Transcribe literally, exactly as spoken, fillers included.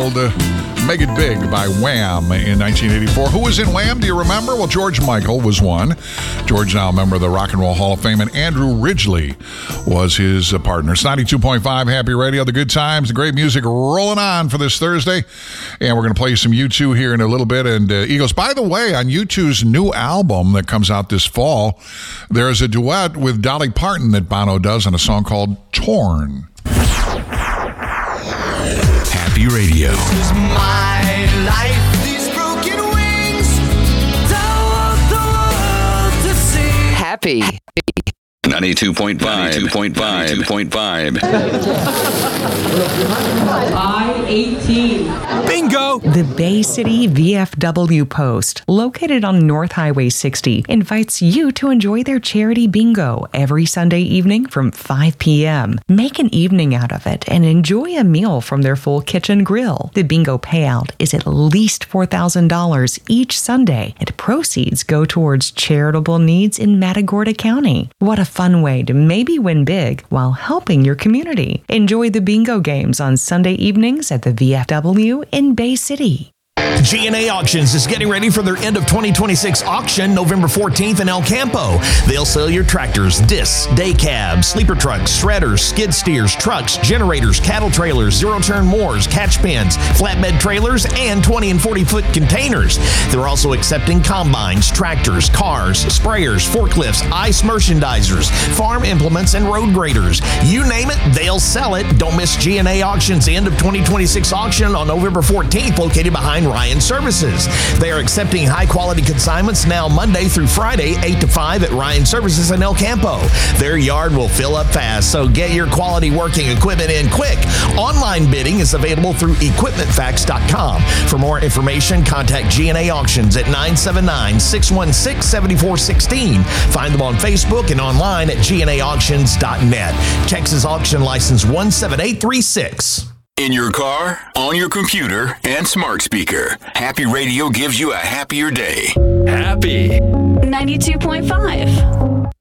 entitled uh, Make It Big by Wham in nineteen eighty-four. Who was in Wham? Do you remember? Well, George Michael was one. George, now a member of the Rock and Roll Hall of Fame, and Andrew Ridgeley was his uh, partner. It's ninety-two point five Happy Radio. The good times, the great music rolling on for this Thursday. And we're going to play some U two here in a little bit. And uh, Eagles, by the way, on U two's new album that comes out this fall, there's a duet with Dolly Parton that Bono does on a song called Torn. Happy Radio. This is my life. These broken wings don't want the world to see. Happy. ninety-two point five. ninety-two point five. ninety-two point five. I eighteen. Bingo! The Bay City V F W Post, located on North Highway sixty, invites you to enjoy their charity bingo every Sunday evening from five p.m. Make an evening out of it and enjoy a meal from their full kitchen grill. The bingo payout is at least four thousand dollars each Sunday, and proceeds go towards charitable needs in Matagorda County. What a fun way to maybe win big while helping your community. Enjoy the bingo games on Sunday evenings at the V F W in Bay City. G and A Auctions is getting ready for their end of twenty twenty-six auction November fourteenth in El Campo. They'll sell your tractors, discs, day cabs, sleeper trucks, shredders, skid steers, trucks, generators, cattle trailers, zero-turn mowers, catch pens, flatbed trailers, and twenty and forty-foot containers. They're also accepting combines, tractors, cars, sprayers, forklifts, ice merchandisers, farm implements, and road graders. You name it, they'll sell it. Don't miss G and A Auctions end of twenty twenty-six auction on November fourteenth, located behind Ryan Services. They are accepting high-quality consignments now Monday through Friday, eight to five at Ryan Services in El Campo. Their yard will fill up fast, so get your quality working equipment in quick. Online bidding is available through equipment facts dot com. For more information, contact G and A Auctions at nine seven nine, six one six, seven four one six. Find them on Facebook and online at G N A auctions dot net. Texas Auction License one seven eight three six. In your car, on your computer, and smart speaker, Happy Radio gives you a happier day. Happy. ninety-two point five.